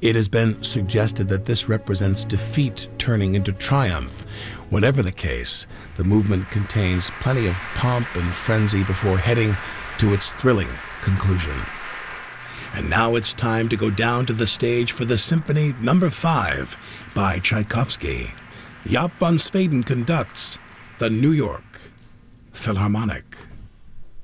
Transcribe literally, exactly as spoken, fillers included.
It has been suggested that this represents defeat turning into triumph. Whatever the case, the movement contains plenty of pomp and frenzy before heading to its thrilling conclusion. And now it's time to go down to the stage for the Symphony Number five by Tchaikovsky. Jaap van Zweden conducts the New York Philharmonic.